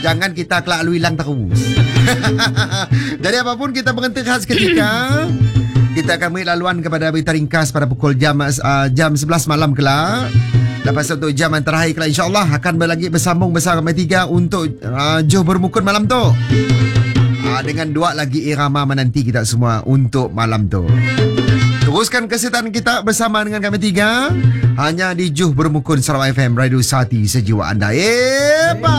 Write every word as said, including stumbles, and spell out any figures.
Jangan kita kelak lu hilang terus. Jadi apapun kita berhenti khas ketika kita akan beri laluan kepada berita ringkas pada pukul jam uh, jam sebelas malam kelak. Lepas itu untuk jam yang terakhir kelak insyaAllah akan lagi bersambung bersama kami tiga untuk uh, Johor Bermukun malam tu. Uh, dengan dua lagi irama menanti kita semua untuk malam tu. Teruskan kesihatan kita bersama dengan kami tiga hanya di Johor Bermukun Sarawak F M Radio Sati Sejiwa Anda. Epa!